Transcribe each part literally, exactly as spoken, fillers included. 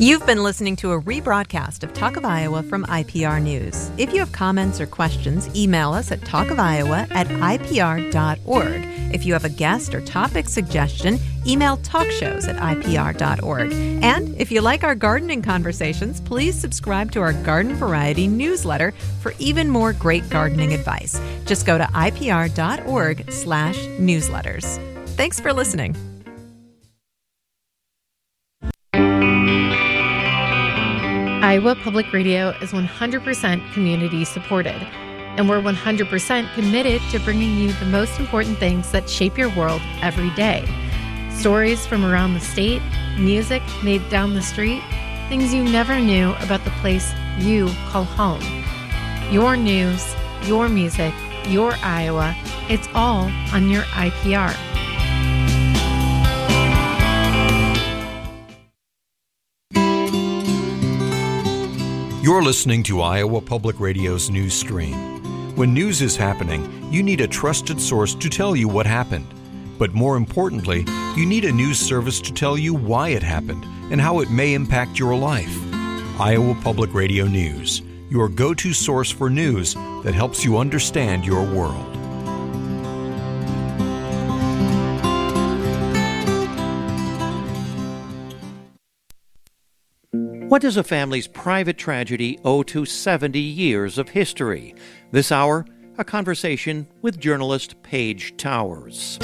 You've been listening to a rebroadcast of Talk of Iowa from I P R News. If you have comments or questions, email us at talkofiowa at I P R dot org. If you have a guest or topic suggestion, email talkshows at I P R dot org. And if you like our gardening conversations, please subscribe to our Garden Variety newsletter for even more great gardening advice. Just go to I P R dot org slash newsletters. Thanks for listening. Iowa Public Radio is one hundred percent community supported, and we're one hundred percent committed to bringing you the most important things that shape your world every day. Stories from around the state, music made down the street, things you never knew about the place you call home. Your news, your music, your Iowa, it's all on your I P R. You're listening to Iowa Public Radio's news stream. When news is happening, you need a trusted source to tell you what happened. But more importantly, you need a news service to tell you why it happened and how it may impact your life. Iowa Public Radio News, your go-to source for news that helps you understand your world. What does a family's private tragedy owe to seventy years of history? This hour, a conversation with journalist Paige Towers.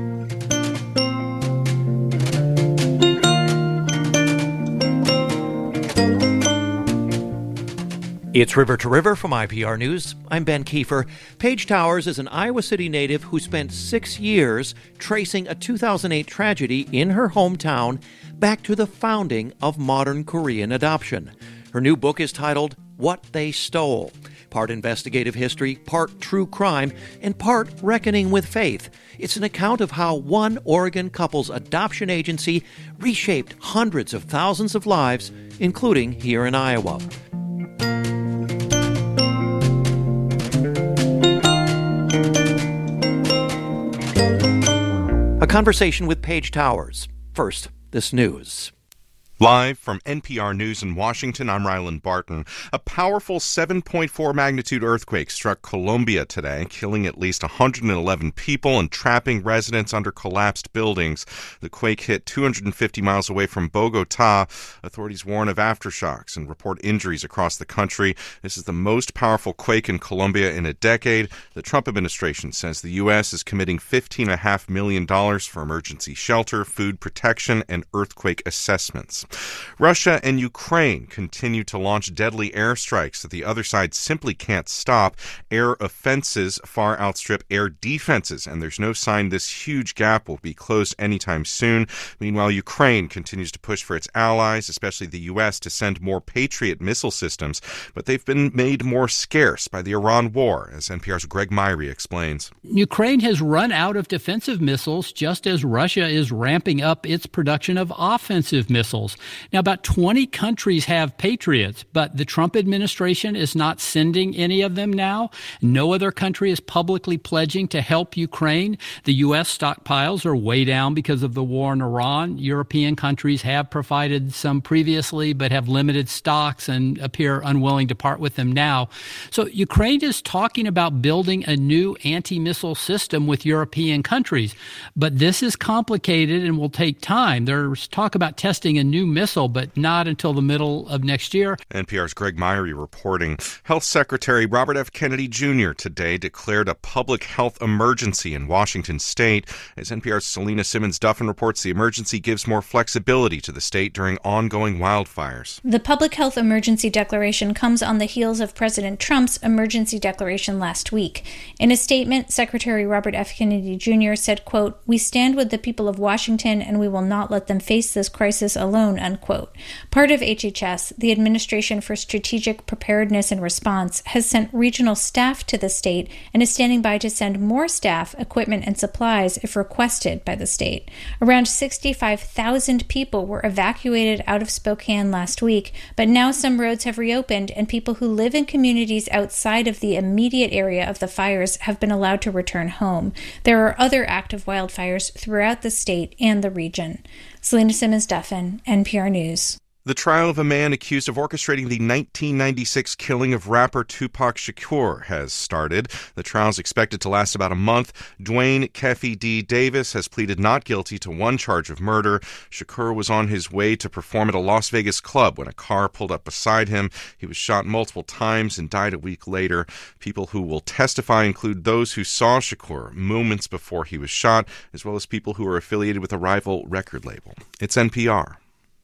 It's River to River from I P R News. I'm Ben Kiefer. Paige Towers is an Iowa City native who spent six years tracing a two thousand eight tragedy in her hometown back to the founding of modern Korean adoption. Her new book is titled What They Stole. Part investigative history, part true crime, and part reckoning with faith. It's an account of how one Oregon couple's adoption agency reshaped hundreds of thousands of lives, including here in Iowa. A conversation with Paige Towers. First, this news. Live from N P R News in Washington, I'm Ryland Barton. A powerful seven point four magnitude earthquake struck Colombia today, killing at least one hundred eleven people and trapping residents under collapsed buildings. The quake hit two hundred fifty miles away from Bogota. Authorities warn of aftershocks and report injuries across the country. This is the most powerful quake in Colombia in a decade. The Trump administration says the U S is committing fifteen point five million dollars for emergency shelter, food protection, and earthquake assessments. Russia and Ukraine continue to launch deadly airstrikes that the other side simply can't stop. Air offenses far outstrip air defenses, and there's no sign this huge gap will be closed anytime soon. Meanwhile, Ukraine continues to push for its allies, especially the U S, to send more Patriot missile systems, but they've been made more scarce by the Iran war, as N P R's Greg Myrie explains. Ukraine has run out of defensive missiles just as Russia is ramping up its production of offensive missiles. Now, about twenty countries have Patriots, but the Trump administration is not sending any of them now. No other country is publicly pledging to help Ukraine. The U S stockpiles are way down because of the war in Iran. European countries have provided some previously, but have limited stocks and appear unwilling to part with them now. So Ukraine is talking about building a new anti-missile system with European countries, but this is complicated and will take time. There's talk about testing a new missile, but not until the middle of next year. N P R's Greg Myrie reporting. Health Secretary Robert F. Kennedy Junior today declared a public health emergency in Washington state. As N P R's Selena Simmons-Duffin reports, the emergency gives more flexibility to the state during ongoing wildfires. The public health emergency declaration comes on the heels of President Trump's emergency declaration last week. In a statement, Secretary Robert F. Kennedy Junior said, quote, "We stand with the people of Washington and we will not let them face this crisis alone," unquote. Part of H H S, the Administration for Strategic Preparedness and Response, has sent regional staff to the state and is standing by to send more staff, equipment, and supplies if requested by the state. Around sixty-five thousand people were evacuated out of Spokane last week, but now some roads have reopened and people who live in communities outside of the immediate area of the fires have been allowed to return home. There are other active wildfires throughout the state and the region. Selena Simmons-Duffin, N P R News. The trial of a man accused of orchestrating the nineteen ninety-six killing of rapper Tupac Shakur has started. The trial is expected to last about a month. Dwayne Keffe D. Davis has pleaded not guilty to one charge of murder. Shakur was on his way to perform at a Las Vegas club when a car pulled up beside him. He was shot multiple times and died a week later. People who will testify include those who saw Shakur moments before he was shot, as well as people who are affiliated with a rival record label. It's N P R.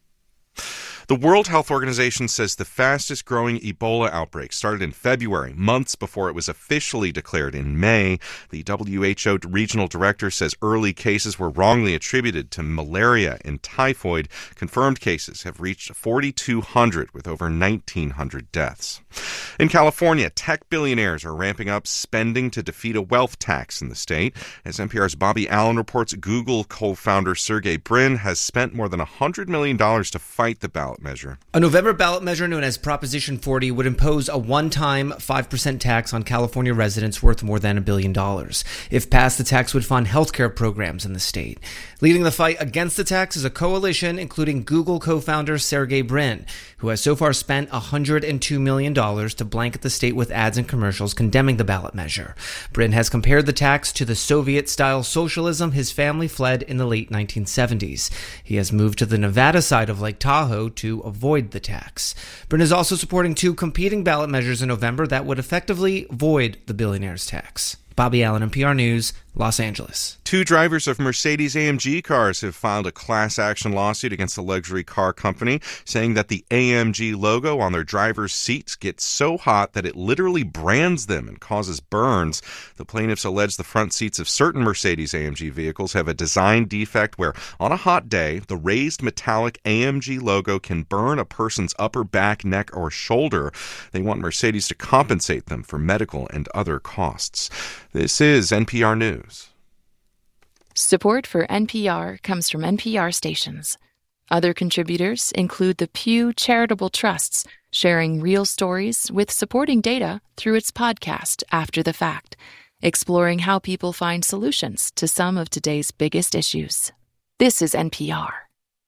The World Health Organization says the fastest growing Ebola outbreak started in February, months before it was officially declared in May. The W H O regional director says early cases were wrongly attributed to malaria and typhoid. Confirmed cases have reached forty-two hundred with over nineteen hundred deaths. In California, tech billionaires are ramping up spending to defeat a wealth tax in the state. As N P R's Bobby Allen reports, Google co-founder Sergey Brin has spent more than one hundred million dollars to fight the ballot measure. A November ballot measure known as Proposition forty would impose a one-time five percent tax on California residents worth more than a billion dollars. If passed, the tax would fund healthcare programs in the state. Leading the fight against the tax is a coalition including Google co-founder Sergey Brin, who has so far spent one hundred two million dollars to blanket the state with ads and commercials condemning the ballot measure. Brin has compared the tax to the Soviet-style socialism his family fled in the late nineteen seventies. He has moved to the Nevada side of Lake Tahoe to avoid the tax. Brin is also supporting two competing ballot measures in November that would effectively void the billionaire's tax. Bobby Allen, N P R News, Los Angeles. Two drivers of Mercedes A M G cars have filed a class action lawsuit against the luxury car company, saying that the A M G logo on their driver's seats gets so hot that it literally brands them and causes burns. The plaintiffs allege the front seats of certain Mercedes A M G vehicles have a design defect where, on a hot day, the raised metallic A M G logo can burn a person's upper back, neck, or shoulder. They want Mercedes to compensate them for medical and other costs. This is N P R News. Support for N P R comes from N P R stations. Other contributors include the Pew Charitable Trusts, sharing real stories with supporting data through its podcast After the Fact, exploring how people find solutions to some of today's biggest issues. This is N P R.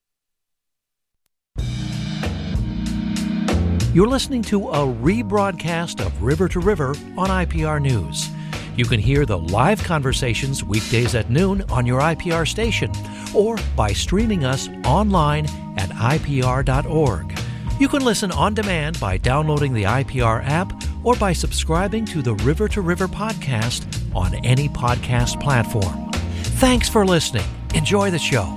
You're listening to a rebroadcast of River to River on I P R News. You can hear the live conversations weekdays at noon on your I P R station or by streaming us online at I P R dot org. You can listen on demand by downloading the I P R app or by subscribing to the River to River podcast on any podcast platform. Thanks for listening. Enjoy the show.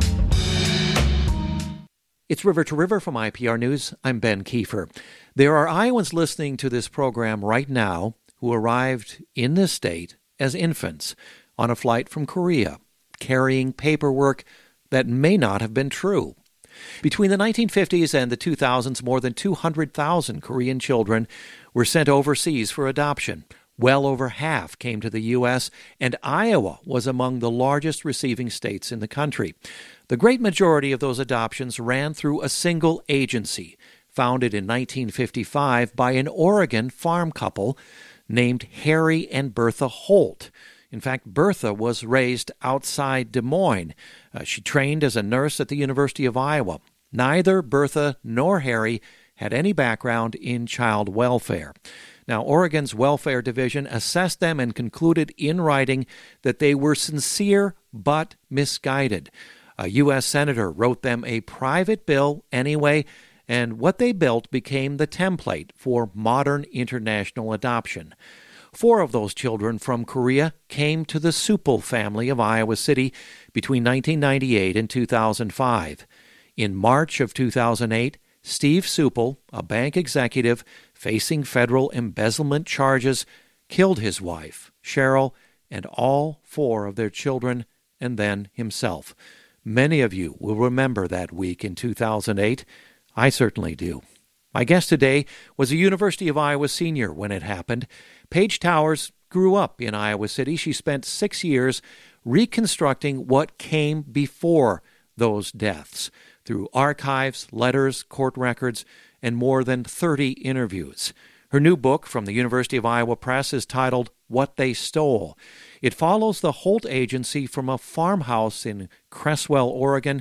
It's River to River from I P R News. I'm Ben Kiefer. There are Iowans listening to this program right now who arrived in this state as infants on a flight from Korea, carrying paperwork that may not have been true. Between the nineteen fifties and the two thousands, more than two hundred thousand Korean children were sent overseas for adoption. Well over half came to the U S, and Iowa was among the largest receiving states in the country. The great majority of those adoptions ran through a single agency, founded in nineteen fifty-five by an Oregon farm couple named Harry and Bertha Holt. In fact, Bertha was raised outside Des Moines. Uh, she trained as a nurse at the University of Iowa. Neither Bertha nor Harry had any background in child welfare. Now, Oregon's Welfare Division assessed them and concluded in writing that they were sincere but misguided. A U S senator wrote them a private bill anyway, and what they built became the template for modern international adoption. Four of those children from Korea came to the Supel family of Iowa City between nineteen ninety-eight and two thousand five. In March of two thousand eight, Steve Supel, a bank executive facing federal embezzlement charges, killed his wife, Cheryl, and all four of their children, and then himself. Many of you will remember that week in two thousand eight. I certainly do. My guest today was a University of Iowa senior when it happened. Paige Towers grew up in Iowa City. She spent six years reconstructing what came before those deaths through archives, letters, court records, and more than thirty interviews. Her new book from the University of Iowa Press is titled What They Stole. It follows the Holt Agency from a farmhouse in Creswell, Oregon,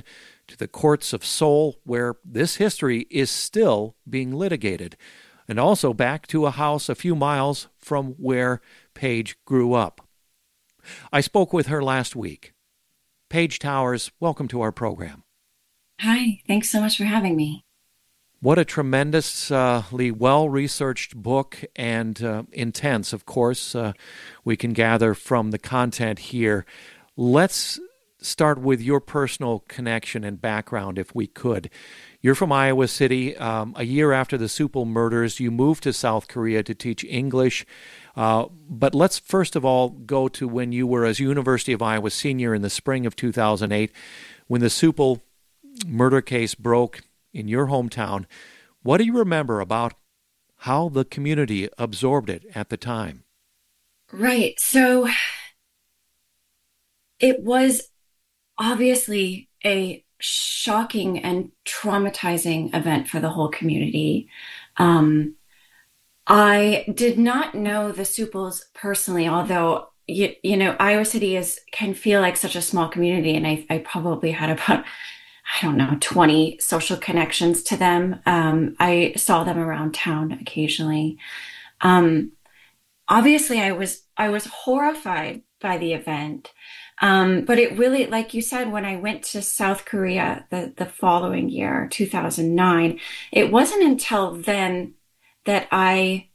to the courts of Seoul, where this history is still being litigated, and also back to a house a few miles from where Paige grew up. I spoke with her last week. Paige Towers, welcome to our program. Hi, thanks so much for having me. What a tremendously well-researched book, and uh, intense, of course, uh, we can gather from the content here. Let's start with your personal connection and background, if we could. You're from Iowa City. Um, a year after the Supple murders, you moved to South Korea to teach English. Uh, but let's first of all go to when you were a University of Iowa senior in the spring of two thousand eight, when the Supple murder case broke in your hometown. What do you remember about how the community absorbed it at the time? Right. So it was obviously a shocking and traumatizing event for the whole community. Um, I did not know the Supples personally, although, you, you know, Iowa City is can feel like such a small community, and I, I probably had about, I don't know, twenty social connections to them. Um, I saw them around town occasionally. Um, obviously, I was I was horrified by the event. Um, but it really, like you said, when I went to South Korea the, the following year, two thousand nine, it wasn't until then that I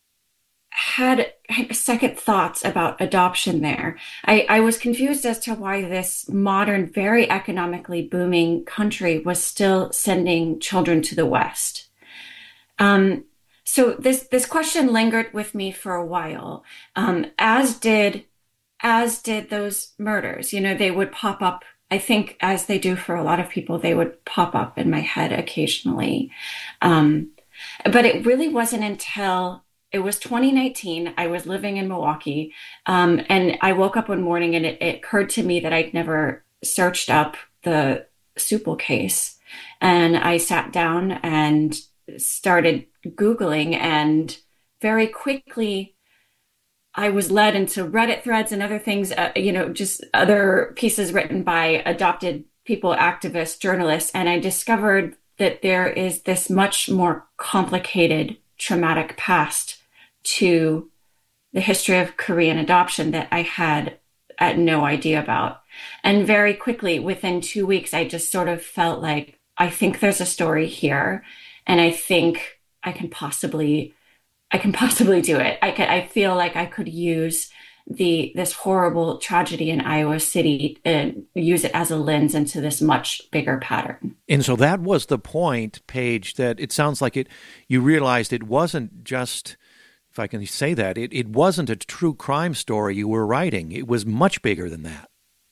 had, had second thoughts about adoption there. I, I was confused as to why this modern, very economically booming country was still sending children to the West. Um, so this, this question lingered with me for a while, um, as did as did those murders. You know, they would pop up, I think, as they do for a lot of people, they would pop up in my head occasionally. Um, but it really wasn't until it was twenty nineteen, I was living in Milwaukee, um, and I woke up one morning and it, it occurred to me that I'd never searched up the Supple case. And I sat down and started Googling, and very quickly I was led into Reddit threads and other things, uh, you know, just other pieces written by adopted people, activists, journalists. And I discovered that there is this much more complicated, traumatic past to the history of Korean adoption that I had, had no idea about. And very quickly, within two weeks, I just sort of felt like, I think there's a story here, and I think I can possibly I can possibly do it. I could, I feel like I could use the this horrible tragedy in Iowa City and use it as a lens into this much bigger pattern. And so that was the point, Paige, that it sounds like it. You realized it wasn't just, if I can say that, it, it wasn't a true crime story you were writing. It was much bigger than that.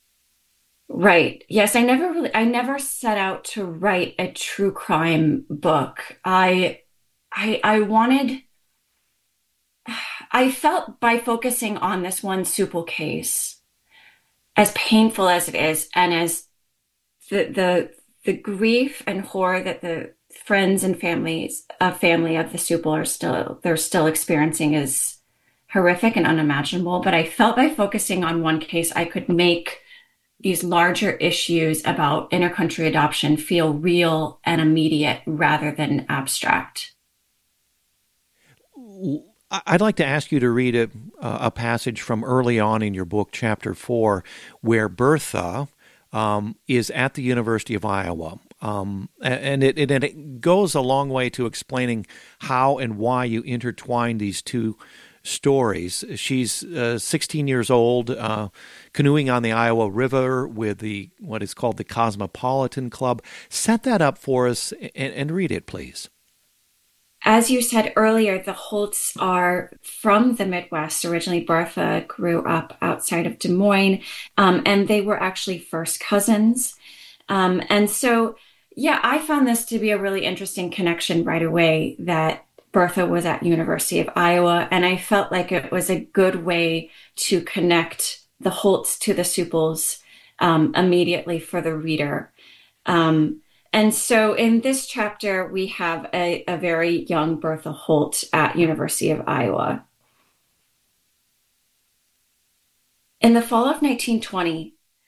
Right. Yes, I never really, I never set out to write a true crime book. I, I, I wanted. I felt by focusing on this one Supple case, as painful as it is, and as the the the grief and horror that the friends and families, a family of the Supple are still they're still experiencing is horrific and unimaginable. But I felt by focusing on one case, I could make these larger issues about intercountry adoption feel real and immediate rather than abstract. I'd like to ask you to read a, a passage from early on in your book, Chapter four, where Bertha um, is at the University of Iowa. Um, and, it, it, and it goes a long way to explaining how and why you intertwine these two stories. She's uh, sixteen years old, uh, canoeing on the Iowa River with the what is called the Cosmopolitan Club. Set that up for us and, and read it, please. As you said earlier, the Holts are from the Midwest. Originally, Bertha grew up outside of Des Moines, um, and they were actually first cousins. Um, and so, yeah, I found this to be a really interesting connection right away, that Bertha was at University of Iowa, and I felt like it was a good way to connect the Holts to the Supples um, immediately for the reader. Um, And so in this chapter, we have a, a very young Bertha Holt at University of Iowa. In the fall of nineteen twenty,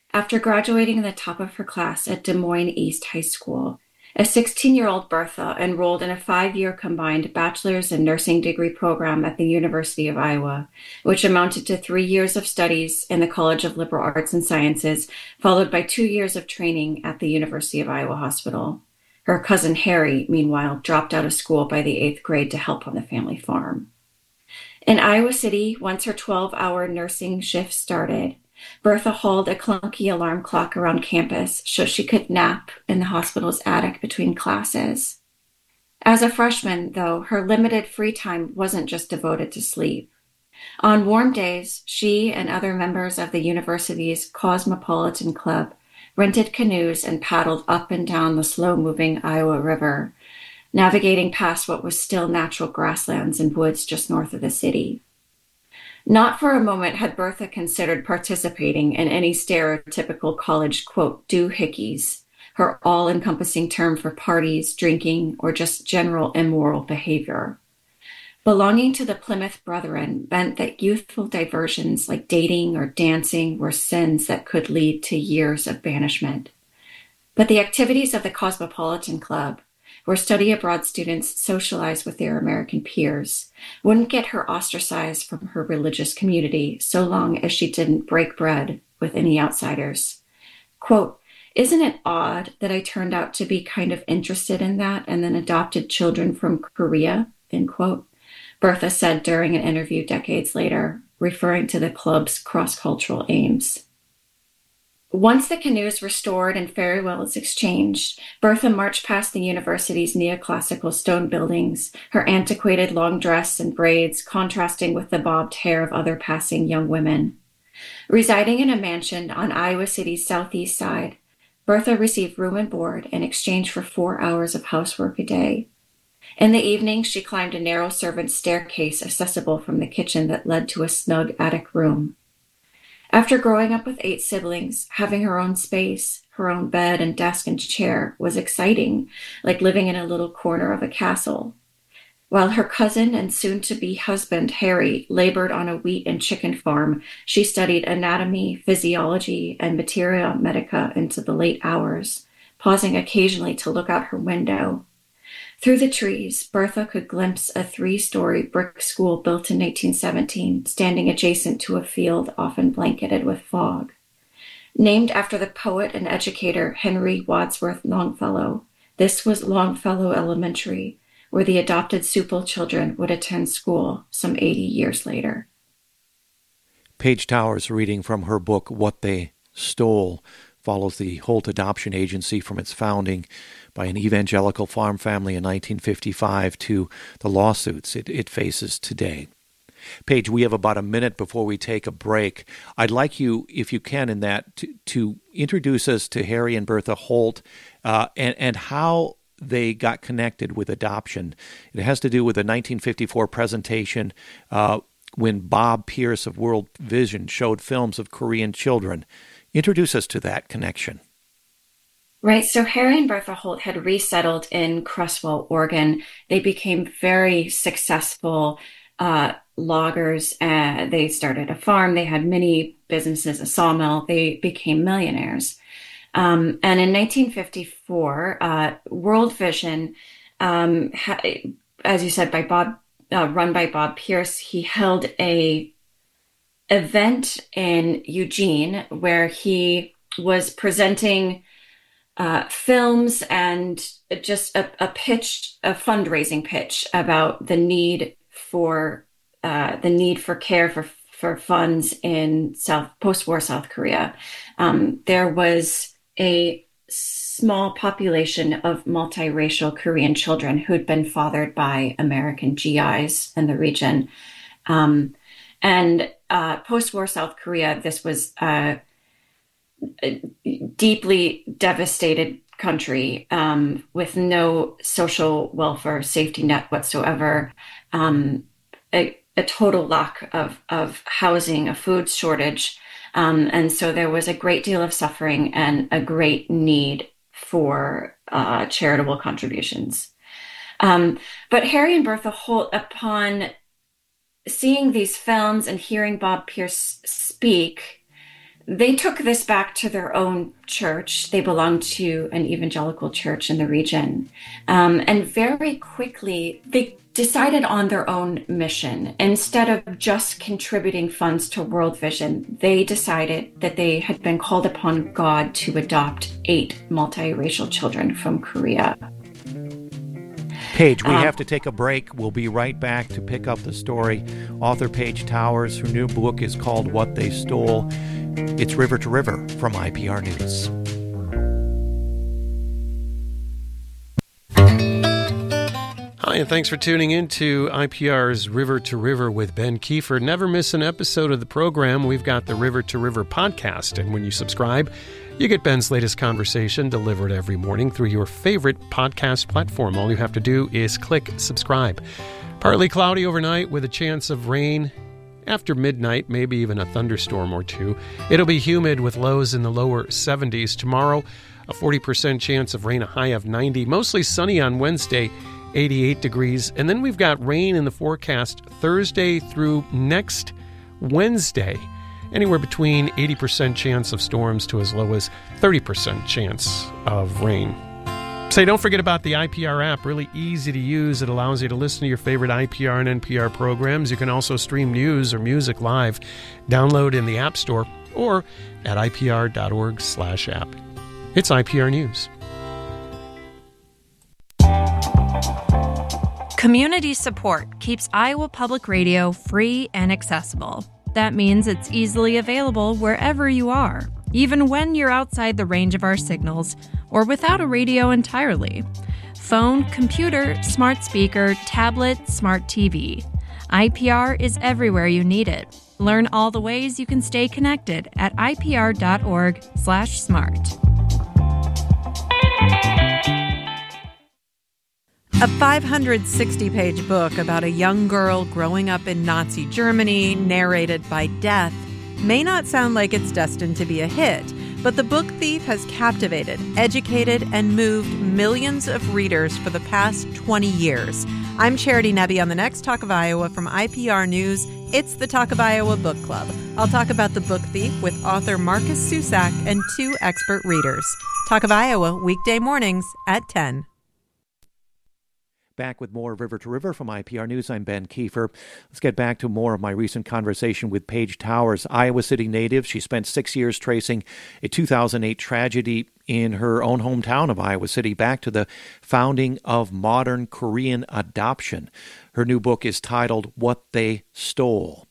After graduating in the top of her class at Des Moines East High School, a sixteen-year-old Bertha enrolled in a five-year combined bachelor's in nursing degree program at the University of Iowa, which amounted to three years of studies in the College of Liberal Arts and Sciences, followed by two years of training at the University of Iowa Hospital. Her cousin Harry, meanwhile, dropped out of school by the eighth grade to help on the family farm. In Iowa City, once her twelve-hour nursing shift started, Bertha hauled a clunky alarm clock around campus so she could nap in the hospital's attic between classes. As a freshman, though, her limited free time wasn't just devoted to sleep. On warm days, she and other members of the university's Cosmopolitan Club rented canoes and paddled up and down the slow-moving Iowa River, navigating past what was still natural grasslands and woods just north of the city. Not for a moment had Bertha considered participating in any stereotypical college, quote, doohickeys, her all-encompassing term for parties, drinking, or just general immoral behavior. Belonging to the Plymouth Brethren meant that youthful diversions like dating or dancing were sins that could lead to years of banishment. But the activities of the Cosmopolitan Club, where study abroad students socialized with their American peers, wouldn't get her ostracized from her religious community so long as she didn't break bread with any outsiders. Quote, "Isn't it odd that I turned out to be kind of interested in that and then adopted children from Korea?" End quote. Bertha said during an interview decades later, referring to the club's cross-cultural aims. Once the canoes were stored and farewells exchanged, Bertha marched past the university's neoclassical stone buildings, her antiquated long dress and braids contrasting with the bobbed hair of other passing young women. Residing in a mansion on Iowa City's southeast side, Bertha received room and board in exchange for four hours of housework a day. In the evening, she climbed a narrow servant's staircase accessible from the kitchen that led to a snug attic room. After growing up with eight siblings, having her own space, her own bed and desk and chair was exciting, like living in a little corner of a castle. While her cousin and soon-to-be husband, Harry, labored on a wheat and chicken farm, she studied anatomy, physiology, and materia medica into the late hours, pausing occasionally to look out her window. Through the trees, Bertha could glimpse a three-story brick school built in nineteen seventeen, standing adjacent to a field often blanketed with fog. Named after the poet and educator Henry Wadsworth Longfellow, this was Longfellow Elementary, where the adopted Supple children would attend school some eighty years later. Paige Towers, reading from her book, What They Stole, follows the Holt Adoption Agency from its founding by an evangelical farm family in nineteen fifty-five to the lawsuits it, it faces today. Paige, we have about a minute before we take a break. I'd like you, if you can, in that, to, to introduce us to Harry and Bertha Holt uh, and, and how they got connected with adoption. It has to do with a nineteen fifty-four presentation uh, when Bob Pierce of World Vision showed films of Korean children. Introduce us to that connection. Right. So Harry and Bertha Holt had resettled in Cresswell, Oregon. They became very successful uh, loggers. Uh, they started a farm. They had many businesses, a sawmill. They became millionaires. Um, and in nineteen fifty-four, uh, World Vision, um, ha- as you said, by Bob, uh, run by Bob Pierce, he held a event in Eugene where he was presenting uh, films and just a, a pitch, a fundraising pitch about the need for uh, the need for care for for funds in South post-war South Korea. Um, there was a small population of multiracial Korean children who'd been fathered by American G Is in the region. Um, and uh, post-war South Korea, this was uh, a deeply devastated country um, with no social welfare safety net whatsoever, um, a, a total lack of, of housing, a food shortage. Um, and so there was a great deal of suffering and a great need for uh, charitable contributions. Um, but Harry and Bertha Holt, upon seeing these films and hearing Bob Pierce speak, they took this back to their own church. They belonged to an evangelical church in the region. Um, and very quickly, they decided on their own mission. Instead of just contributing funds to World Vision, they decided that they had been called upon God to adopt eight multiracial children from Korea. Paige, we um, have to take a break. We'll be right back to pick up the story. Author Paige Towers, her new book is called What They Stole. It's River to River from I P R News. Hi, and thanks for tuning in to I P R's River to River with Ben Kiefer. Never miss an episode of the program. We've got the River to River podcast, and when you subscribe, you get Ben's latest conversation delivered every morning through your favorite podcast platform. All you have to do is click subscribe. Partly cloudy overnight with a chance of rain after midnight, maybe even a thunderstorm or two. It'll be humid with lows in the lower seventies. Tomorrow, a forty percent chance of rain, a high of ninety. Mostly sunny on Wednesday, eighty-eight degrees. And then we've got rain in the forecast Thursday through next Wednesday. Anywhere between eighty percent chance of storms to as low as thirty percent chance of rain. Say, don't forget about the I P R app. Really easy to use. It allows you to listen to your favorite I P R and N P R programs. You can also stream news or music live. Download in the App Store or at ipr.org slash app. It's I P R News. Community support keeps Iowa Public Radio free and accessible. That means it's easily available wherever you are, even when you're outside the range of our signals or without a radio entirely. Phone, computer, smart speaker, tablet, smart T V. I P R is everywhere you need it. Learn all the ways you can stay connected at ipr.org slash smart. A five hundred sixty page book about a young girl growing up in Nazi Germany, narrated by Death, may not sound like it's destined to be a hit, but The Book Thief has captivated, educated, and moved millions of readers for the past twenty years. I'm Charity Nebbe on the next Talk of Iowa from I P R News. It's the Talk of Iowa Book Club. I'll talk about The Book Thief with author Marcus Susak and two expert readers. Talk of Iowa, weekday mornings at ten. Back with more River to River from I P R News. I'm Ben Kiefer. Let's get back to more of my recent conversation with Paige Towers, Iowa City native. She spent six years tracing a two thousand eight tragedy in her own hometown of Iowa City back to the founding of modern Korean adoption. Her new book is titled What They Stole.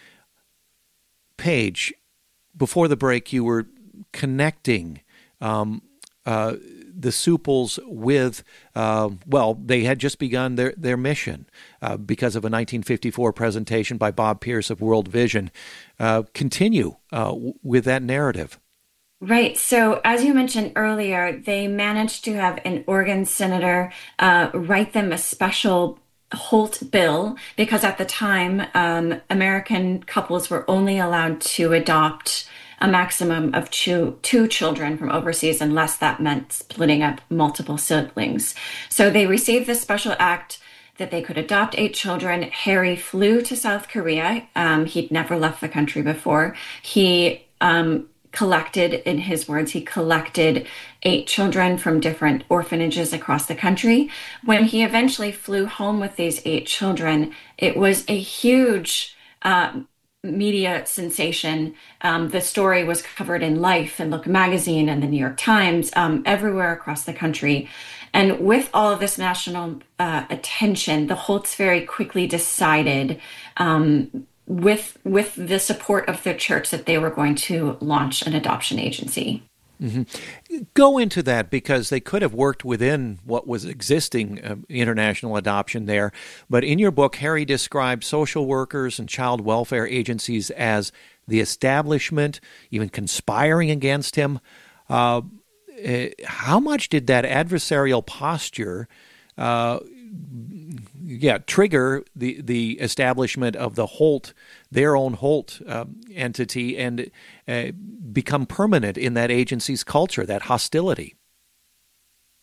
Paige, before the break, you were connecting um, uh, the Supples with, uh, well, they had just begun their, their mission uh, because of a nineteen fifty-four presentation by Bob Pierce of World Vision. Uh, continue uh, w- with that narrative. Right. So as you mentioned earlier, they managed to have an Oregon senator uh, write them a special Holt bill because at the time, um, American couples were only allowed to adopt a maximum of two, two children from overseas, unless that meant splitting up multiple siblings. So they received this special act that they could adopt eight children. Harry flew to South Korea. Um, he'd never left the country before. He um, collected, in his words, he collected eight children from different orphanages across the country. When he eventually flew home with these eight children, it was a huge uh, media sensation. Um, the story was covered in Life and Look magazine and the New York Times, um, everywhere across the country. And with all of this national uh, attention, the Holts very quickly decided, um, with with the support of their church, that they were going to launch an adoption agency. Mm-hmm. Go into that, because they could have worked within what was existing uh, international adoption there. But in your book, Harry described social workers and child welfare agencies as the establishment, even conspiring against him. Uh, uh, how much did that adversarial posture uh, yeah, trigger the, the establishment of the Holt, their own Holt uh, entity, and uh, become permanent in that agency's culture, that hostility?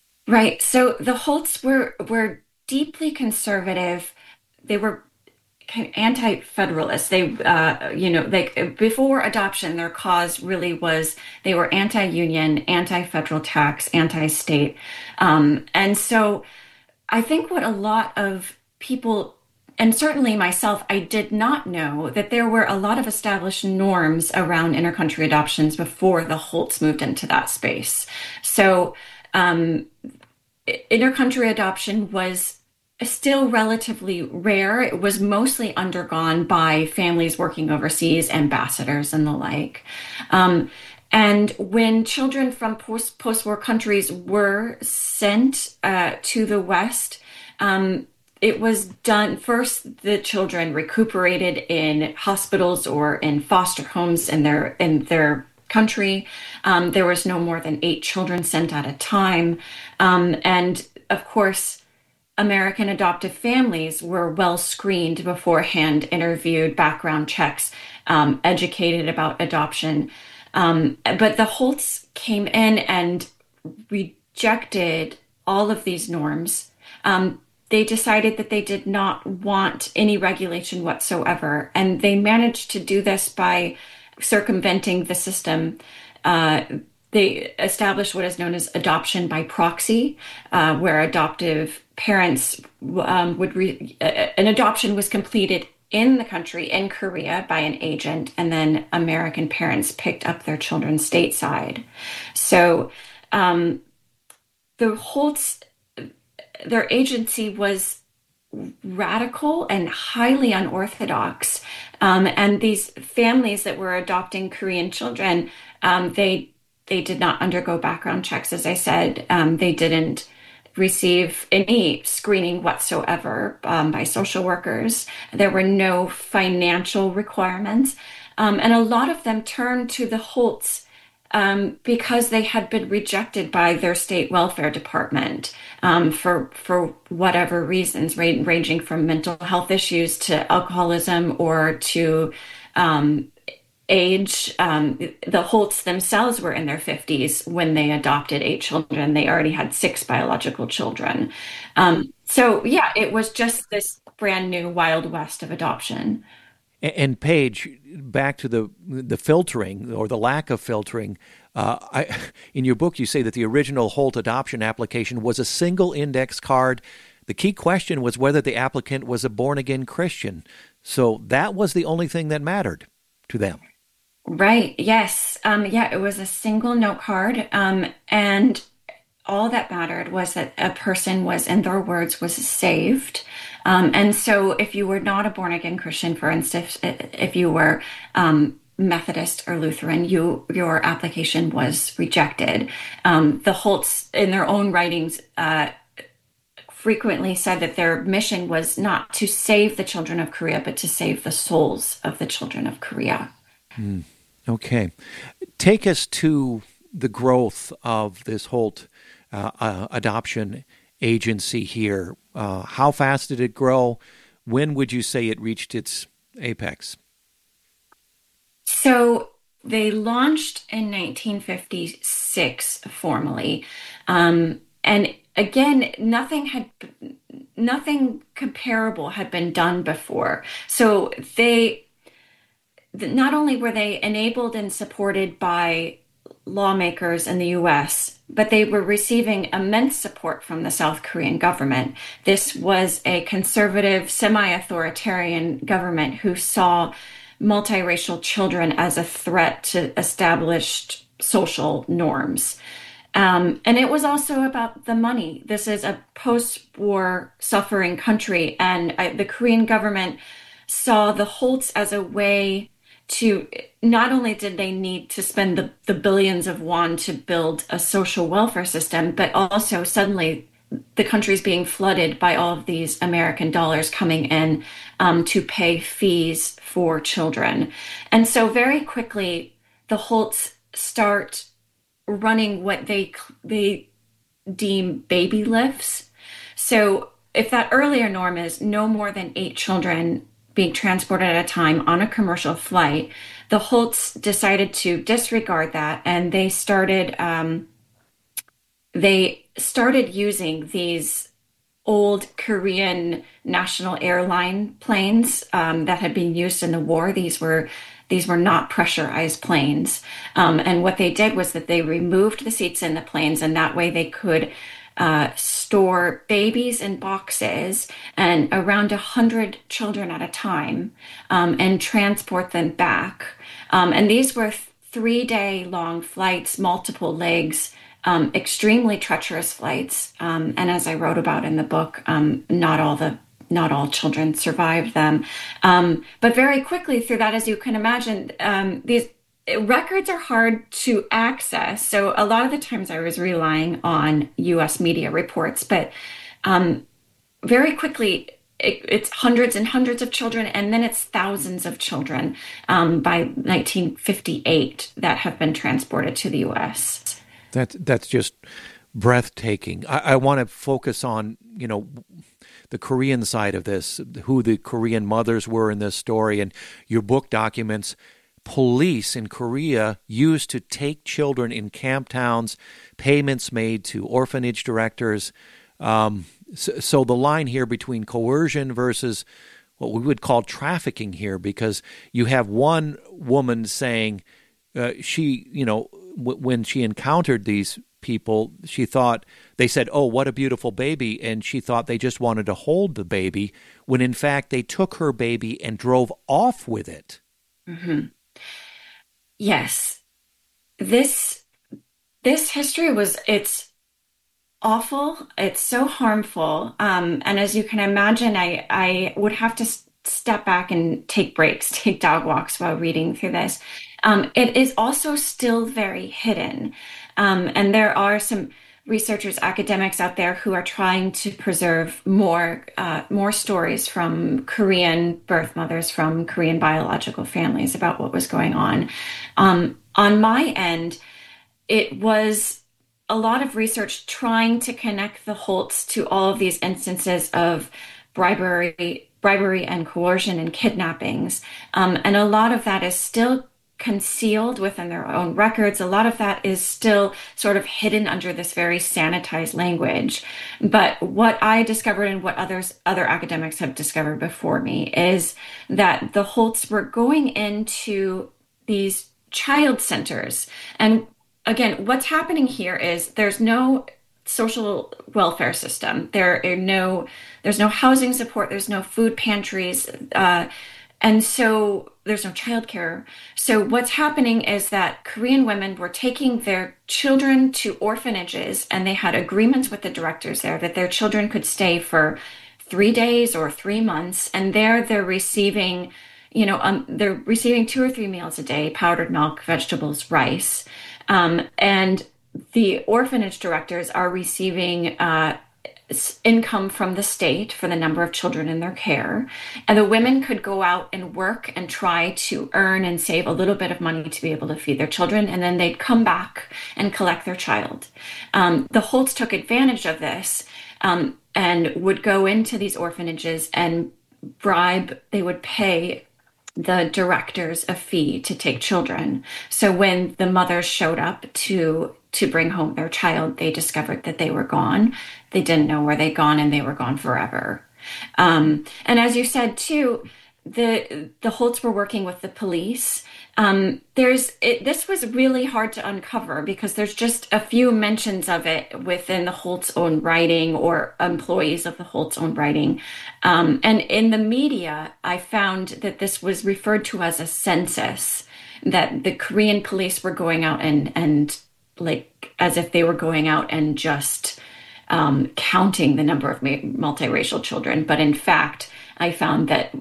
Right. So the Holts were were deeply conservative. They were anti-federalists. They, uh, you know, they, before adoption, their cause really was they were anti-union, anti-federal tax, anti-state. Um, and so I think what a lot of people, and certainly myself, I did not know that there were a lot of established norms around intercountry adoptions before the Holts moved into that space. So um, intercountry adoption was still relatively rare. It was mostly undergone by families working overseas, ambassadors and the like. Um, and when children from post, post-war countries were sent uh, to the West, um, it was done first. The children recuperated in hospitals or in foster homes in their in their country. Um, there was no more than eight children sent at a time, um, and of course, American adoptive families were well screened beforehand, interviewed, background checks, um, educated about adoption. Um, but the Holts came in and rejected all of these norms. Um, they decided that they did not want any regulation whatsoever. And they managed to do this by circumventing the system. Uh, They established what is known as adoption by proxy, uh, where adoptive parents um, would re- uh, an adoption was completed in the country, in Korea, by an agent, and then American parents picked up their children stateside. So um, the Holts, their agency was radical and highly unorthodox, um, and these families that were adopting Korean children, um, they They did not undergo background checks, as I said. Um, they didn't receive any screening whatsoever um, by social workers. There were no financial requirements. Um, and a lot of them turned to the Holts um, because they had been rejected by their state welfare department um, for, for whatever reasons, ra- ranging from mental health issues to alcoholism or to um age. Um, the Holts themselves were in their fifties when they adopted eight children. They already had six biological children. Um, so yeah, it was just this brand new Wild West of adoption. And, and Paige, back to the the filtering or the lack of filtering. Uh, I, in your book, you say that the original Holt adoption application was a single index card. The key question was whether the applicant was a born-again Christian. So that was the only thing that mattered to them. Right. Yes. Um, yeah, it was a single note card. Um, and all that mattered was that a person was, in their words, was saved. Um, and so if you were not a born again Christian, for instance, if you were um, Methodist or Lutheran, you your application was rejected. Um, the Holts, in their own writings, uh, frequently said that their mission was not to save the children of Korea, but to save the souls of the children of Korea. Mm, okay. Take us to the growth of this Holt uh, uh, adoption agency here. Uh, how fast did it grow? When would you say it reached its apex? So they launched in nineteen fifty-six formally. Um, and again, nothing had nothing comparable had been done before. So they not only were they enabled and supported by lawmakers in the U S, but they were receiving immense support from the South Korean government. This was a conservative, semi-authoritarian government who saw multiracial children as a threat to established social norms. Um, and it was also about the money. This is a post-war suffering country, and uh, the Korean government saw the Holts as a way to, not only did they need to spend the, the billions of won to build a social welfare system, but also suddenly the country's being flooded by all of these American dollars coming in um, to pay fees for children. And so very quickly, the Holts start running what they they deem baby lifts. So if that earlier norm is no more than eight children being transported at a time on a commercial flight, the Holts decided to disregard that, and they started um, they started using these old Korean national airline planes um, that had been used in the war. These were these were not pressurized planes. Um, and what they did was that they removed the seats in the planes, and that way they could uh, store babies in boxes and around one hundred children at a time um, and transport them back. Um, and these were three-day long flights, multiple legs, Um, extremely treacherous flights, um, and as I wrote about in the book, um, not all the not all children survived them. Um, but very quickly through that, as you can imagine, um, these records are hard to access. So a lot of the times I was relying on U S media reports, but um, very quickly it, it's hundreds and hundreds of children, and then it's thousands of children um, by nineteen fifty-eight that have been transported to the U S. That's that's just breathtaking. I, I want to focus on, you know, the Korean side of this, who the Korean mothers were in this story. And your book documents police in Korea used to take children in camp towns, payments made to orphanage directors. Um, so, so the line here between coercion versus what we would call trafficking here, because you have one woman saying uh, she, you know, when she encountered these people, she thought, they said, "Oh, what a beautiful baby," and she thought they just wanted to hold the baby, when in fact they took her baby and drove off with it. Mm-hmm. Yes. This, this history was, it's awful. It's so harmful. Um, and as you can imagine, I, I would have to step back and take breaks, take dog walks while reading through this. Um, it is also still very hidden. Um, and there are some researchers, academics out there who are trying to preserve more uh, more stories from Korean birth mothers, from Korean biological families about what was going on. Um, on my end, it was a lot of research trying to connect the Holts to all of these instances of bribery, bribery and coercion and kidnappings. Um, and a lot of that is still concealed within their own records. A lot of that is still sort of hidden under this very sanitized language. But what I discovered, and what others, other academics have discovered before me, is that the Holts were going into these child centers. And again, what's happening here is there's no social welfare system. There are no, there's no housing support. There's no food pantries. Uh, And so there's no childcare. So what's happening is that Korean women were taking their children to orphanages, and they had agreements with the directors there that their children could stay for three days or three months. And there they're receiving, you know, um, they're receiving two or three meals a day, powdered milk, vegetables, rice. Um, and the orphanage directors are receiving uh, income from the state for the number of children in their care. And the women could go out and work and try to earn and save a little bit of money to be able to feed their children. And then they'd come back and collect their child. Um, the Holts took advantage of this um, and would go into these orphanages and bribe, they would pay the directors a fee to take children. So when the mothers showed up to to bring home their child, they discovered that they were gone. They didn't know where they'd gone, and they were gone forever. Um, and as you said, too, the the Holts were working with the police. Um, there's it, this was really hard to uncover because there's just a few mentions of it within the Holts' own writing or employees of the Holts' own writing. Um, and in the media, I found that this was referred to as a census, that the Korean police were going out and, and like as if they were going out and just um, counting the number of multiracial children. But in fact, I found that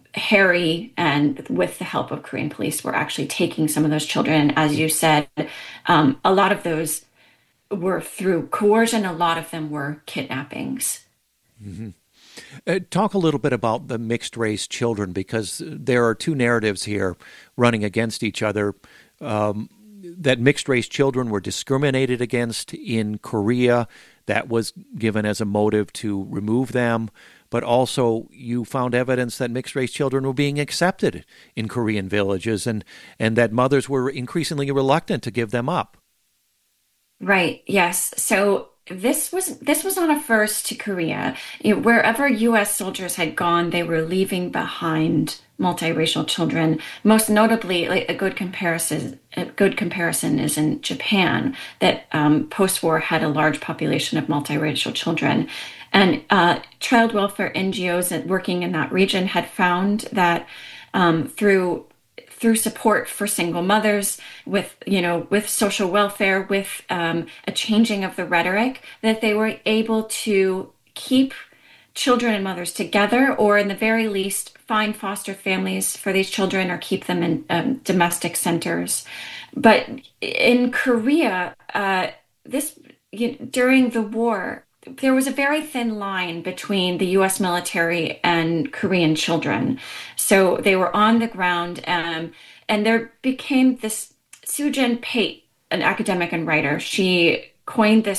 Harry, and with the help of Korean police, were actually taking some of those children. As you said, um, a lot of those were through coercion. A lot of them were kidnappings. Mm-hmm. Uh, talk a little bit about the mixed race children, because there are two narratives here running against each other. Um, that mixed race children were discriminated against in Korea. That was given as a motive to remove them. But also you found evidence that mixed race children were being accepted in Korean villages, and, and that mothers were increasingly reluctant to give them up. Right. Yes. So this was this was not a first to Korea. You know, wherever U S soldiers had gone, they were leaving behind multiracial children. Most notably, like, a good comparison a good comparison is in Japan, that um, post-war had a large population of multiracial children. And uh, child welfare N G Os working in that region had found that um, through through support for single mothers, with, you know, with social welfare, with um, a changing of the rhetoric, that they were able to keep children and mothers together, or in the very least find foster families for these children or keep them in um, domestic centers. But in Korea, uh, this you know, during the war, there was a very thin line between the U S military and Korean children. So they were on the ground, um, and there became this, Soo Jin Pate, an academic and writer, she coined this